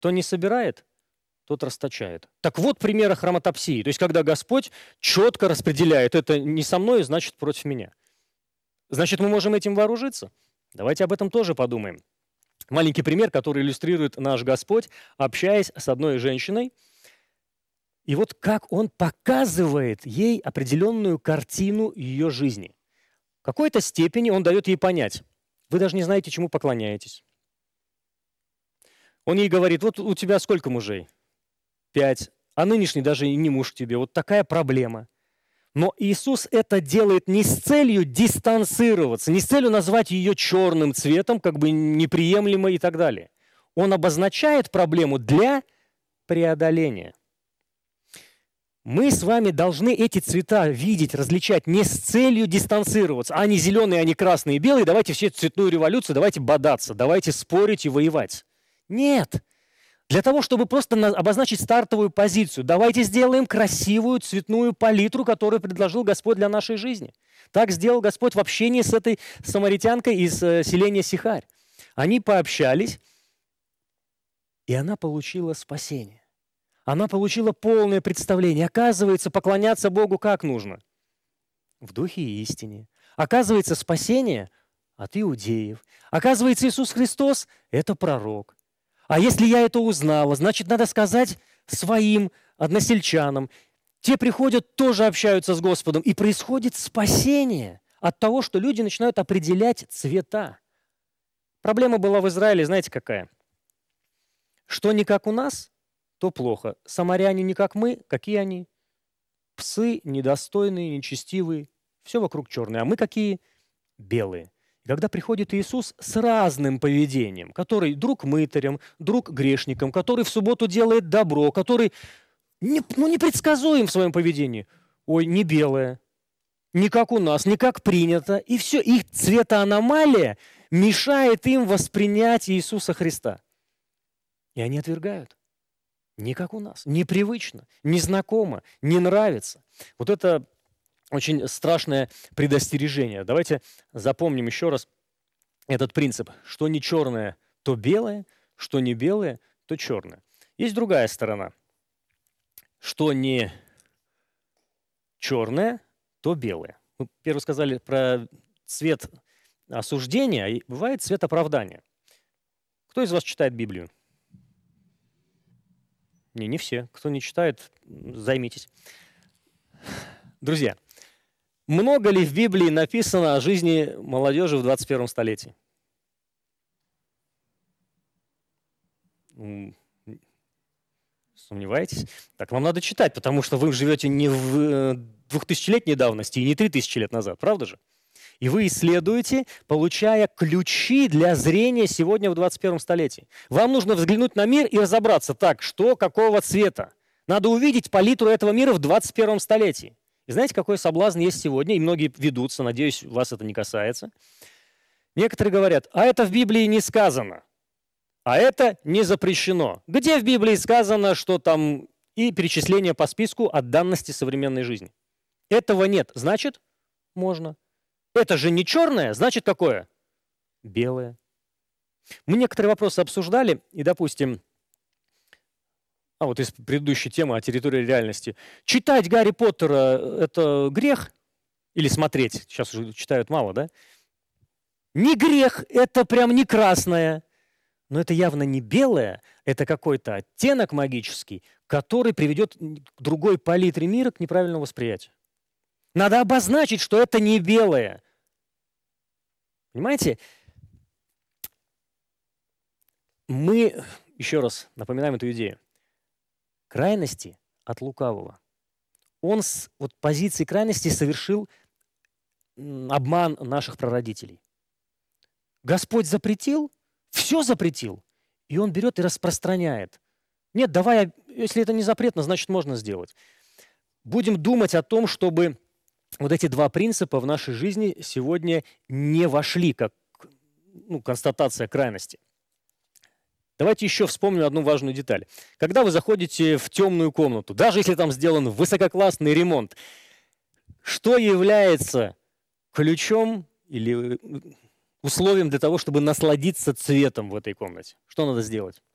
Кто не собирает, тот расточает. Так вот примеры хромотопсии. То есть когда Господь четко распределяет, это не со мной, значит против меня. Значит, мы можем этим вооружиться? Давайте об этом тоже подумаем. Маленький пример, который иллюстрирует наш Господь, общаясь с одной женщиной. И вот как Он показывает ей определенную картину ее жизни. В какой-то степени Он дает ей понять: вы даже не знаете, чему поклоняетесь. Он ей говорит: вот у тебя сколько мужей? 5. А нынешний даже и не муж тебе. Вот такая проблема. Но Иисус это делает не с целью дистанцироваться, не с целью назвать ее черным цветом, как бы неприемлемо и так далее. Он обозначает проблему для преодоления. Мы с вами должны эти цвета видеть, различать не с целью дистанцироваться. Они зеленые, они красные и белые, давайте все цветную революцию, давайте бодаться, давайте спорить и воевать. Нет. Для того, чтобы просто обозначить стартовую позицию, давайте сделаем красивую цветную палитру, которую предложил Господь для нашей жизни. Так сделал Господь в общении с этой самаритянкой из селения Сихарь. Они пообщались, и она получила спасение. Она получила полное представление. Оказывается, поклоняться Богу как нужно? В духе и истине. Оказывается, спасение от иудеев. Оказывается, Иисус Христос – это пророк. А если я это узнала, значит, надо сказать своим односельчанам. Те приходят, тоже общаются с Господом, и происходит спасение от того, что люди начинают определять цвета. Проблема была в Израиле, знаете, какая? Что не как у нас, то плохо. Самаряне не как мы, какие они? Псы недостойные, нечестивые, все вокруг черное. А мы какие? Белые. И когда приходит Иисус с разным поведением, который друг мытарям, друг грешникам, который в субботу делает добро, который непредсказуем в своем поведении. Ой, не белое, не как у нас, не как принято. И все, их цветоаномалия мешает им воспринять Иисуса Христа. И они отвергают. Не как у нас, непривычно, незнакомо, не нравится. Вот это очень страшное предостережение. Давайте запомним еще раз этот принцип. Что не черное, то белое, что не белое, то черное. Есть другая сторона. Что не черное, то белое. Мы первый сказали про цвет осуждения, а бывает цвет оправдания. Кто из вас читает Библию? Не все. Кто не читает, займитесь. Друзья, много ли в Библии написано о жизни молодежи в 21 столетии? Сомневаетесь? Так, вам надо читать, потому что вы живете не в 2000-летней давности и не 3000 лет назад, правда же? И вы исследуете, получая ключи для зрения сегодня в 21 столетии. Вам нужно взглянуть на мир и разобраться, так, что, какого цвета. Надо увидеть палитру этого мира в 21 столетии. И знаете, какой соблазн есть сегодня? И многие ведутся, надеюсь, вас это не касается. Некоторые говорят: а это в Библии не сказано, а это не запрещено. Где в Библии сказано, что там и перечисление по списку от данности современной жизни? Этого нет, значит, можно. Это же не черное, значит, какое? Белое. Мы некоторые вопросы обсуждали, и, допустим, вот из предыдущей темы о территории реальности. Читать Гарри Поттера – это грех? Или смотреть? Сейчас уже читают мало, да? Не грех, это прям не красное. Но это явно не белое, это какой-то оттенок магический, который приведет к другой палитре мира, к неправильному восприятию. Надо обозначить, что это не белое. Понимаете? Мы, еще раз напоминаем эту идею, крайности от лукавого. Он с позиции крайности совершил обман наших прародителей. Господь запретил, все запретил, и он берет и распространяет. Нет, давай, если это не запретно, значит, можно сделать. Будем думать о том, чтобы вот эти два принципа в нашей жизни сегодня не вошли как констатация крайности. Давайте еще вспомним одну важную деталь. Когда вы заходите в темную комнату, даже если там сделан высококлассный ремонт, что является ключом или условием для того, чтобы насладиться цветом в этой комнате? Что надо сделать?